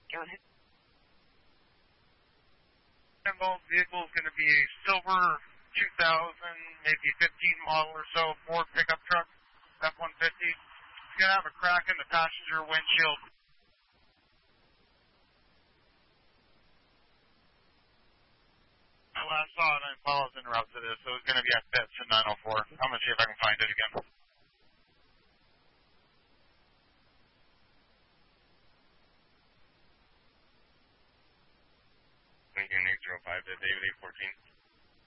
Go ahead. Involved vehicle is going to be a silver 2000, maybe 15 model or so Ford pickup truck, F-150. It's going to have a crack in the passenger windshield. I last saw it, and I apologize interrupted it, so it's going to be at Fitz in 904. I'm going to see if I can find it again. Lincoln 805 to David 814.